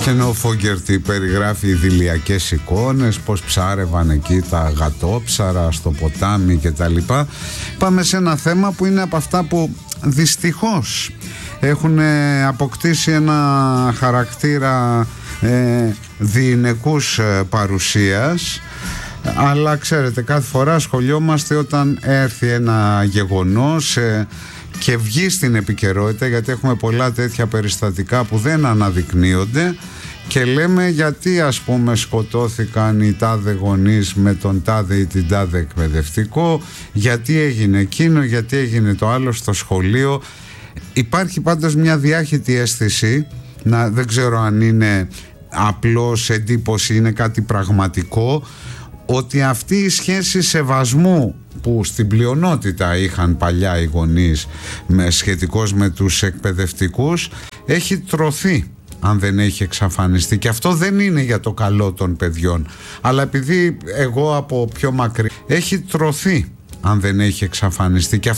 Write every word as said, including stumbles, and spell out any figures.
Και ενώ ο Φόγκερτη περιγράφει ιδηλιακές εικόνες, πως ψάρευαν εκεί τα γατόψαρα στο ποτάμι και τα λοιπά, πάμε σε ένα θέμα που είναι από αυτά που δυστυχώς έχουν αποκτήσει ένα χαρακτήρα ε, διηνεκούς παρουσίας. Αλλά ξέρετε, κάθε φορά ασχολιόμαστε όταν έρθει ένα γεγονός ε, και βγει στην επικαιρότητα, γιατί έχουμε πολλά τέτοια περιστατικά που δεν αναδεικνύονται και λέμε γιατί ας πούμε σκοτώθηκαν οι τάδε γονείς με τον τάδε ή την τάδε εκπαιδευτικό, γιατί έγινε εκείνο, γιατί έγινε το άλλο στο σχολείο. Υπάρχει πάντως μια διάχυτη αίσθηση, να, δεν ξέρω αν είναι απλώς εντύπωση, είναι κάτι πραγματικό, ότι αυτή η σχέση σεβασμού που στην πλειονότητα είχαν παλιά οι γονείς με, σχετικώς με τους εκπαιδευτικούς, έχει τρωθεί, αν δεν έχει εξαφανιστεί. Και αυτό δεν είναι για το καλό των παιδιών, αλλά επειδή εγώ από πιο μακριά, έχει τρωθεί, αν δεν έχει εξαφανιστεί. Και